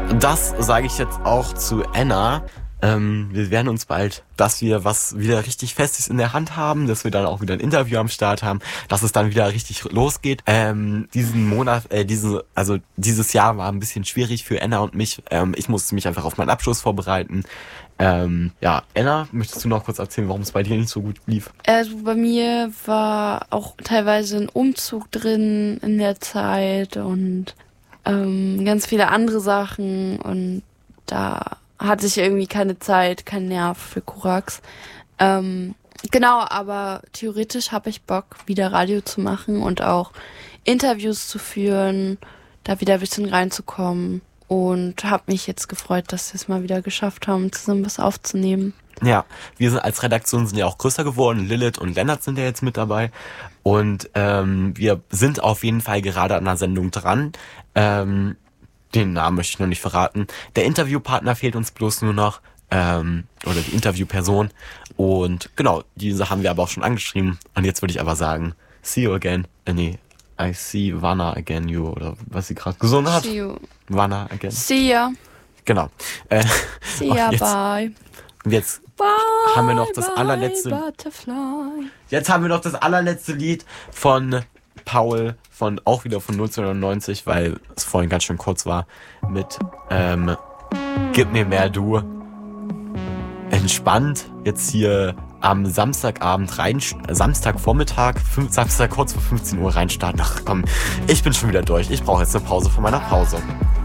Das sage ich jetzt auch zu Anna. Wir werden uns bald, dass wir was wieder richtig Festes in der Hand haben, dass wir dann auch wieder ein Interview am Start haben, dass es dann wieder richtig losgeht. Dieses Jahr war ein bisschen schwierig für Anna und mich. Ich musste mich einfach auf meinen Abschluss vorbereiten. Anna, möchtest du noch kurz erzählen, warum es bei dir nicht so gut lief? Also bei mir war auch teilweise ein Umzug drin in der Zeit und ganz viele andere Sachen und da hatte ich irgendwie keine Zeit, keinen Nerv für Korax. Genau, aber theoretisch habe ich Bock, wieder Radio zu machen und auch Interviews zu führen, da wieder ein bisschen reinzukommen und habe mich jetzt gefreut, dass wir es mal wieder geschafft haben, zusammen was aufzunehmen. Ja, wir sind als Redaktion sind ja auch größer geworden. Lilith und Lennart sind ja jetzt mit dabei. Und wir sind auf jeden Fall gerade an der Sendung dran. Den Namen möchte ich noch nicht verraten. Der Interviewpartner fehlt uns bloß nur noch. Oder die Interviewperson. Und genau, diese haben wir aber auch schon angeschrieben. Und jetzt würde ich aber sagen, see you again. I see Vanna again, you. Oder was sie gerade gesungen hat. See you. Vanna again. See ya. Genau. See ya, bye. Jetzt Bye, haben wir noch das allerletzte. Butterfly. Jetzt haben wir noch das allerletzte Lied von Paul, auch wieder von 1990, weil es vorhin ganz schön kurz war, mit Gib mir mehr du. Entspannt jetzt hier am Samstagabend Samstagvormittag, Samstag kurz vor 15 Uhr reinstarten. Ach komm, ich bin schon wieder durch. Ich brauche jetzt eine Pause von meiner Pause.